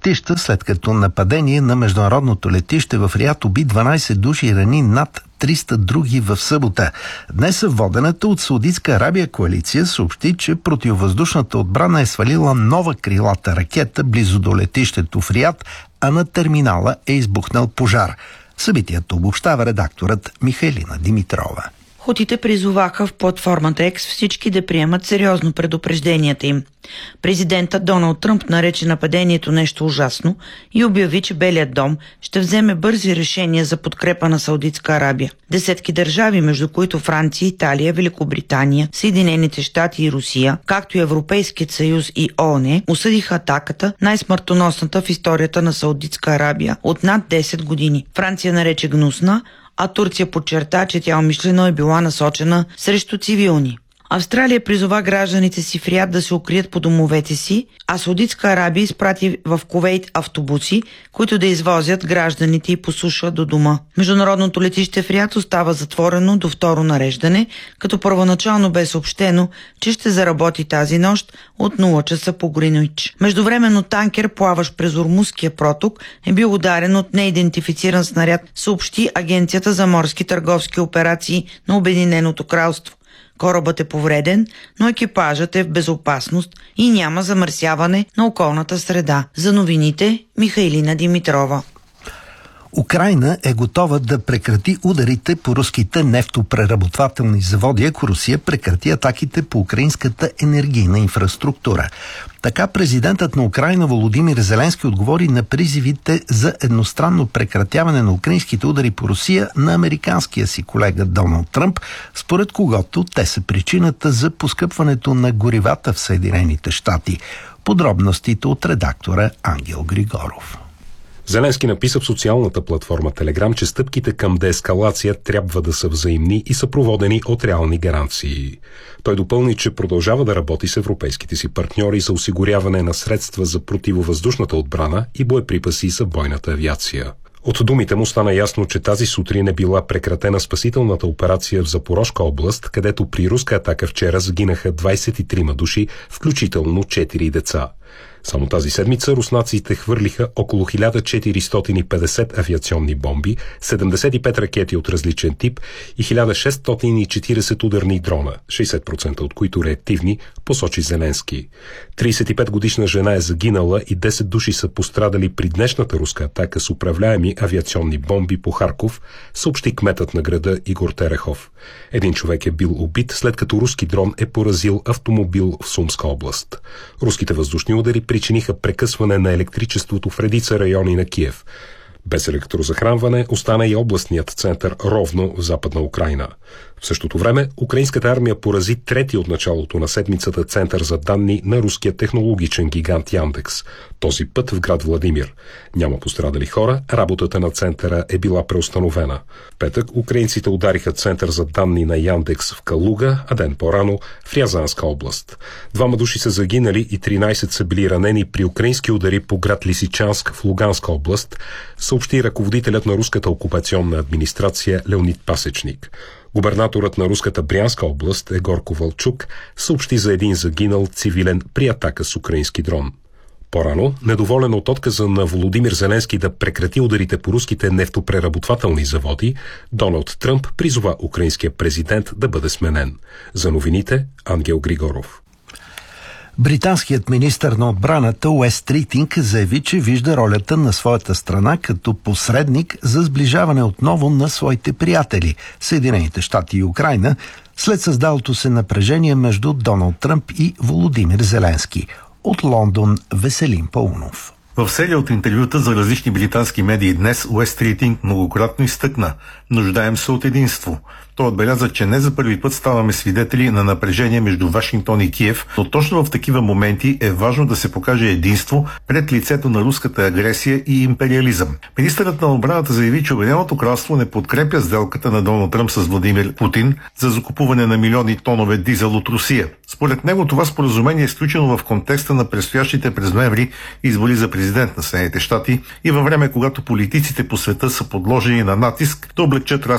летища, след като нападение на международното летище в Риад уби 12 души и рани над 300 други в събота. Днес водената от Саудитска Арабия коалиция съобщи, че противовъздушната отбрана е свалила нова крилата ракета близо до летището в Риад, а на терминала е избухнал пожар. Събитието обобщава редакторът Михайлина Димитрова. Хутите призоваха в платформата X всички да приемат сериозно предупрежденията им. Президентът Доналд Тръмп нарече нападението нещо ужасно и обяви, че Белият дом ще вземе бързи решения за подкрепа на Саудитска Арабия. Десетки държави, между които Франция, Италия, Великобритания, Съединените щати и Русия, както и Европейският съюз и ООН, осъдиха атаката, най-смъртоносната в историята на Саудитска Арабия от над 10 години. Франция нарече гнусна, а Турция подчерта, че тя умишлено е била насочена срещу цивилни. Австралия призова гражданите си в Риад да се укрият по домовете си, а Саудитска Арабия изпрати в Кувейт автобуси, които да извозят гражданите и по суша до дома. Международното летище в Риад остава затворено до второ нареждане, като първоначално бе съобщено, че ще заработи тази нощ от 0 часа по Гринуич. Междувременно танкер, плаващ през Ормузския проток, е бил ударен от неидентифициран снаряд, съобщи Агенцията за морски търговски операции на Обединеното кралство. Корабът е повреден, но екипажът е в безопасност и няма замърсяване на околната среда. За новините Михайлина Димитрова. Украйна е готова да прекрати ударите по руските нефтопреработвателни заводи, ако Русия прекрати атаките по украинската енергийна инфраструктура. Така президентът на Украйна Володимир Зеленски отговори на призивите за едностранно прекратяване на украинските удари по Русия на американския си колега Доналд Тръмп, според когото те са причината за поскъпването на горивата в Съединените щати. Подробностите от редактора Ангел Григоров. Зеленски написа в социалната платформа Телеграм, че стъпките към деескалация трябва да са взаимни и са проводени от реални гаранции. Той допълни, че продължава да работи с европейските си партньори за осигуряване на средства за противовъздушната отбрана и боеприпаси за бойната авиация. От думите му стана ясно, че тази сутрин е била прекратена спасителната операция в Запорожка област, където при руска атака вчера загинаха 23 души, включително 4 деца. Само тази седмица руснаците хвърлиха около 1450 авиационни бомби, 75 ракети от различен тип и 1640 ударни дрона, 60% от които реактивни, посочи Зеленски. 35-годишна жена е загинала и 10 души са пострадали при днешната руска атака с управляеми авиационни бомби по Харков, съобщи кметът на града Игор Терехов. Един човек е бил убит, след като руски дрон е поразил автомобил в Сумска област. Руските въздушни удари причиниха прекъсване на електричеството в редица райони на Киев. Без електрозахранване остана и областният център Ровно в Западна Украйна. В същото време, украинската армия порази трети от началото на седмицата център за данни на руския технологичен гигант Яндекс. Този път в град Владимир. Няма пострадали хора, работата на центъра е била преустановена. В петък украинците удариха център за данни на Яндекс в Калуга, а ден по-рано в Рязанска област. 2 души са загинали и 13 са били ранени при украински удари по град Лисичанск в Луганска област, съобщи ръководителят на руската окупационна администрация Леонид Пасечник. Губернаторът на руската Брянска област Егор Ковалчук съобщи за един загинал цивилен при атака с украински дрон. По-рано, недоволен от отказа на Володимир Зеленски да прекрати ударите по руските нефтопреработвателни заводи, Доналд Тръмп призова украинския президент да бъде сменен. За новините Ангел Григоров. Британският министър на отбраната Уест Стритинг заяви, че вижда ролята на своята страна като посредник за сближаване отново на своите приятели – Съединените щати и Украйна, след създалото се напрежение между Доналд Тръмп и Володимир Зеленски. От Лондон Веселин Паунов. В серия от интервюта за различни британски медии днес Уест Стритинг многократно изтъкна: нуждаем се от единство. Той отбеляза, че не за първи път ставаме свидетели на напрежение между Вашингтон и Киев, но точно в такива моменти е важно да се покаже единство пред лицето на руската агресия и империализъм. Министърът на отбраната заяви, че Обединеното кралство не подкрепя сделката на Доналд Тръмп с Владимир Путин за закупуване на милиони тонове дизел от Русия. Според него това споразумение е изключено в контекста на предстоящите през ноември избори за президент на Съединените щати и във време, когато политиците по света са подложени на натиск да облегчат